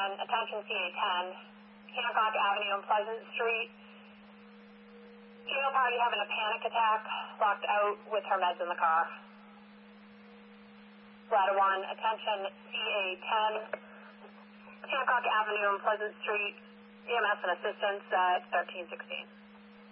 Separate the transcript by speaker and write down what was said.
Speaker 1: 1, attention CA10, Hancock Avenue and Pleasant Street. Female party having a panic attack, locked out with her meds in the car. Ladder 1, attention CA10, Hancock Avenue and Pleasant Street, EMS and assistance at 1316.